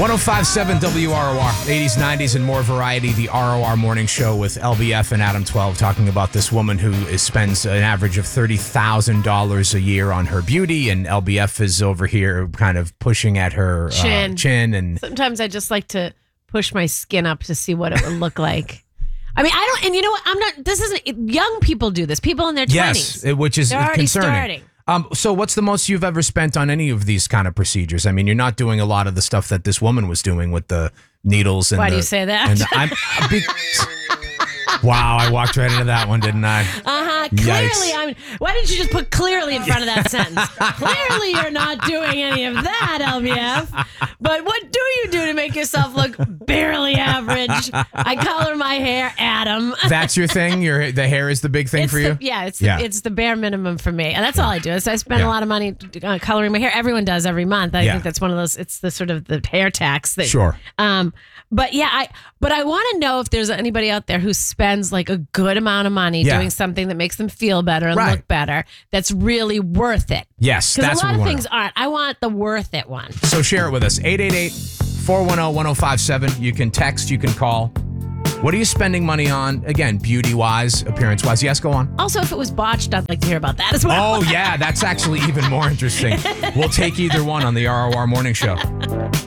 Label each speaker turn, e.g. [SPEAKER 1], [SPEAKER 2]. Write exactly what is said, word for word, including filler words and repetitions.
[SPEAKER 1] one oh five point seven W R O R, eighties, nineties, and more variety. The R O R Morning Show with L B F and Adam twelve talking about this woman who is, spends an average of thirty thousand dollars a year on her beauty, and L B F is over here kind of pushing at her
[SPEAKER 2] chin.
[SPEAKER 1] Uh, chin and
[SPEAKER 2] Sometimes I just like to push my skin up to see what it would look like. I mean, I don't, and you know what? I'm not, this isn't, young people do this. People in their twenties.
[SPEAKER 1] yes, which is
[SPEAKER 2] They're already
[SPEAKER 1] concerning.
[SPEAKER 2] starting.
[SPEAKER 1] Um, so what's the most you've ever spent on any of these kind of procedures? I mean, you're not doing a lot of the stuff that this woman was doing with the needles. And
[SPEAKER 2] Why
[SPEAKER 1] the,
[SPEAKER 2] do you say that?
[SPEAKER 1] And the, I'm, I'm be, wow, I walked right into that one, didn't I?
[SPEAKER 2] Uh-huh. Clearly, I'm, why didn't you just put clearly in front of that sentence? Clearly, you're not doing any of that, L B F. But what do you do to make yourself look barely average? I color my hair Adam.
[SPEAKER 1] That's your thing? Your The hair is the big thing
[SPEAKER 2] It's
[SPEAKER 1] for
[SPEAKER 2] the,
[SPEAKER 1] you?
[SPEAKER 2] yeah, it's
[SPEAKER 1] Yeah.
[SPEAKER 2] The, it's the bare minimum for me, and that's all I do. Is I spend
[SPEAKER 1] Yeah.
[SPEAKER 2] a lot of money uh, coloring my hair. Everyone does every month. I
[SPEAKER 1] Yeah.
[SPEAKER 2] think that's one of those. It's the sort of the hair tax that.
[SPEAKER 1] Sure.
[SPEAKER 2] Um, but yeah, I but I want to know if there's anybody out there who spends like a good amount of money
[SPEAKER 1] Yeah.
[SPEAKER 2] doing something that makes them feel better and
[SPEAKER 1] Right.
[SPEAKER 2] look better. That's really worth it.
[SPEAKER 1] Yes,
[SPEAKER 2] Because
[SPEAKER 1] that's
[SPEAKER 2] a lot
[SPEAKER 1] what we
[SPEAKER 2] of
[SPEAKER 1] want
[SPEAKER 2] things aren't. I want the worth it one.
[SPEAKER 1] So share it with us. eight eight eight, four one zero, one zero five seven. You can text, you can call. What are you spending money on? Again, beauty-wise, appearance-wise. Yes, go on.
[SPEAKER 2] Also, if it was botched, I'd like to hear about that as well.
[SPEAKER 1] Oh, yeah, that's actually even more interesting. We'll take either one on the R O R Morning Show.